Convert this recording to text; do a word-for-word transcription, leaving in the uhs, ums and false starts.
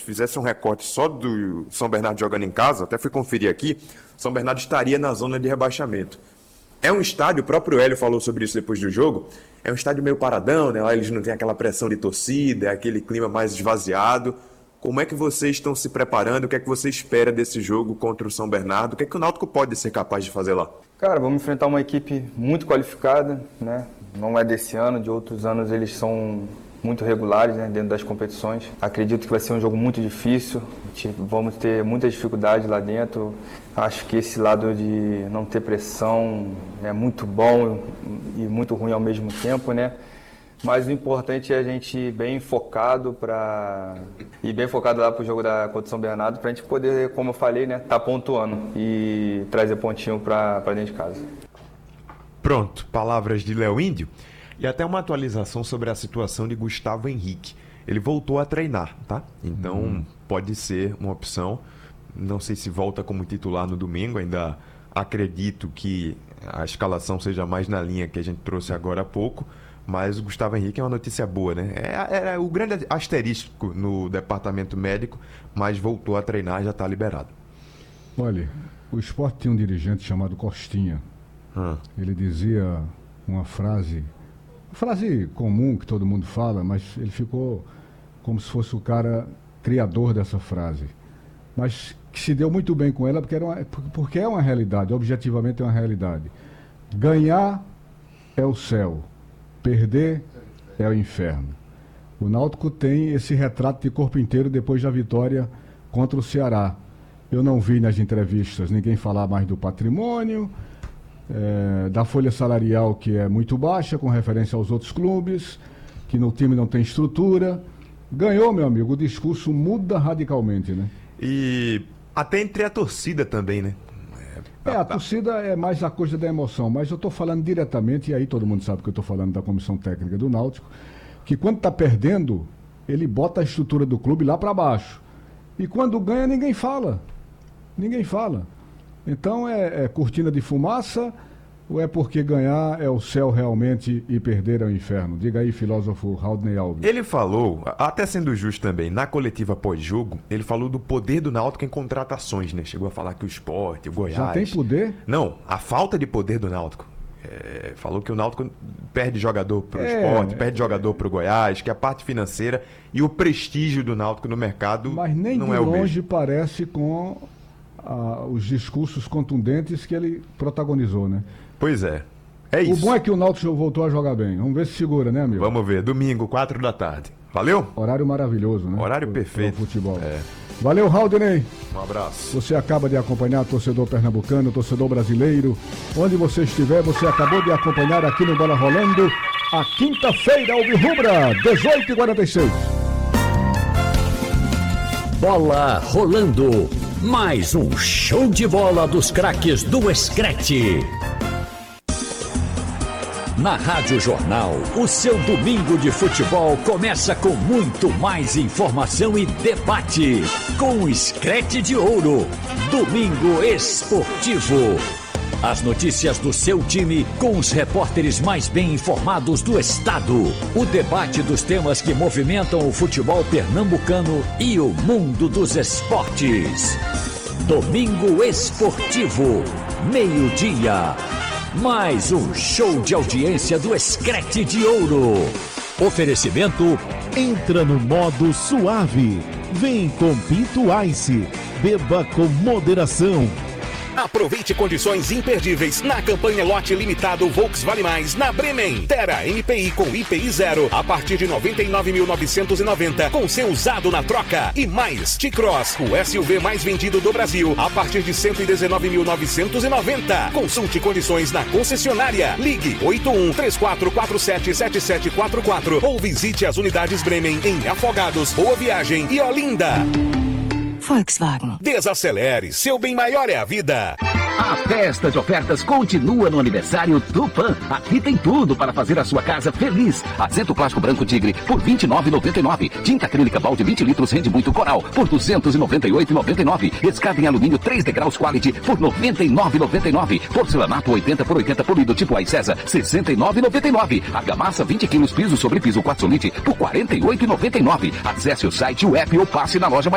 fizesse um recorte só do São Bernardo jogando em casa, até fui conferir aqui, São Bernardo estaria na zona de rebaixamento. É um estádio, o próprio Hélio falou sobre isso depois do jogo, é um estádio meio paradão, né? Lá eles não têm aquela pressão de torcida, é aquele clima mais esvaziado. Como é que vocês estão se preparando? O que é que você espera desse jogo contra o São Bernardo? O que é que o Náutico pode ser capaz de fazer lá? Cara, vamos enfrentar uma equipe muito qualificada, né? Não é desse ano, de outros anos eles são muito regulares, né, dentro das competições. Acredito que vai ser um jogo muito difícil, vamos ter muita dificuldade lá dentro. Acho que esse lado de não ter pressão é muito bom e muito ruim ao mesmo tempo, né? Mas o importante é a gente ir bem focado para ir bem focado lá para o jogo da contra o São Bernardo, para a gente poder, como eu falei, né, tá pontuando e trazer pontinho para dentro de casa. Pronto, palavras de Léo Índio. E até uma atualização sobre a situação de Gustavo Henrique. Ele voltou a treinar, tá? Então hum. pode ser uma opção. Não sei se volta como titular no domingo, ainda acredito que a escalação seja mais na linha que a gente trouxe agora há pouco. Mas o Gustavo Henrique é uma notícia boa, né? É, é o grande asterístico no departamento médico, mas voltou a treinar, já está liberado. Olha, o Sport tinha um dirigente chamado Costinha. Hum. Ele dizia uma frase... frase comum que todo mundo fala, mas ele ficou como se fosse o cara criador dessa frase. Mas que se deu muito bem com ela porque, era uma, porque é uma realidade, objetivamente é uma realidade. Ganhar é o céu, perder é o inferno. O Náutico tem esse retrato de corpo inteiro depois da vitória contra o Ceará. Eu não vi nas entrevistas ninguém falar mais do patrimônio, É, da folha salarial que é muito baixa com referência aos outros clubes, que no time não tem estrutura. Ganhou, meu amigo, o discurso muda radicalmente, né? E até entre a torcida também, né? É, a torcida é mais a coisa da emoção, mas eu estou falando diretamente, e aí todo mundo sabe que eu estou falando da comissão técnica do Náutico, que quando está perdendo, ele bota a estrutura do clube lá para baixo. E quando ganha, ninguém fala. Ninguém fala. Então é, é cortina de fumaça ou é porque ganhar é o céu realmente e perder é o inferno? Diga aí, filósofo Haldney Alves. Ele falou, até sendo justo também, na coletiva pós-jogo, ele falou do poder do Náutico em contratações, né? Chegou a falar que o Sport, o Goiás... Já tem poder? Não, a falta de poder do Náutico. É, falou que o Náutico perde jogador pro é, Sport, perde é, jogador pro Goiás, que a parte financeira e o prestígio do Náutico no mercado não é o mesmo. Mas nem de longe parece com... Ah, os discursos contundentes que ele protagonizou, né? Pois é, é isso. O bom é que o Náutico voltou a jogar bem. Vamos ver se segura, né, amigo? Vamos ver, domingo, quatro da tarde. Valeu? Horário maravilhoso, né? Horário pro, perfeito. Pro futebol. É. Valeu, Haldney. Um abraço. Você acaba de acompanhar o torcedor pernambucano, o torcedor brasileiro. Onde você estiver, você acabou de acompanhar aqui no Bola Rolando a quinta-feira, Alvirrubra, dezoito e quarenta e seis. Bola Rolando. Mais um show de bola dos craques do Screte. Na Rádio Jornal, o seu domingo de futebol começa com muito mais informação e debate. Com o Screte de Ouro, Domingo Esportivo. As notícias do seu time com os repórteres mais bem informados do estado. O debate dos temas que movimentam o futebol pernambucano e o mundo dos esportes. Domingo Esportivo, meio-dia. Mais um show de audiência do Screte de Ouro. Oferecimento: entra no modo suave. Vem com Pinto Ice. Beba com moderação. Aproveite condições imperdíveis na campanha lote limitado Volkswagen Mais na Bremen. Terra M P I com I P I zero a partir de noventa e nove mil novecentos e noventa com seu usado na troca. E mais, T-Cross, o S U V mais vendido do Brasil a partir de cento e dezenove mil novecentos e noventa. Consulte condições na concessionária. Ligue oito um três quatro quatro sete sete sete quatro quatro ou visite as unidades Bremen em Afogados, Boa Viagem e Olinda. Volkswagen. Desacelere, seu bem maior é a vida. A festa de ofertas continua no aniversário Tupã. Aqui tem tudo para fazer a sua casa feliz. Assento plástico branco Tigre por vinte e nove reais e noventa e nove centavos. Tinta acrílica balde vinte litros rende muito Coral por duzentos e noventa e oito reais e noventa e nove centavos. Escada em alumínio três degraus Quality por noventa e nove reais e noventa e nove centavos. Porcelanato oitenta por oitenta polido tipo Ai César sessenta e nove reais e noventa e nove centavos. Argamassa vinte quilos piso sobre piso Quartzolite por quarenta e oito reais e noventa e nove centavos. Acesse o site, o app ou passe na loja mais